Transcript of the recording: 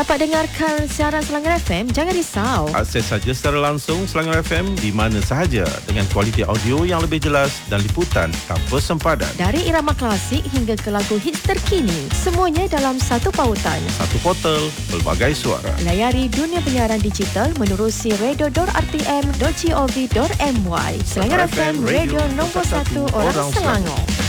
Dapat dengarkan siaran Selangor FM? Jangan risau. Akses saja secara langsung Selangor FM di mana sahaja dengan kualiti audio yang lebih jelas dan liputan tanpa sempadan. Dari irama klasik hingga ke lagu hits terkini, semuanya dalam satu pautan. Satu portal, pelbagai suara. Layari dunia penyiaran digital menerusi radio.rtm.gov.my. Selangor FM, radio nombor 1 orang Selangor.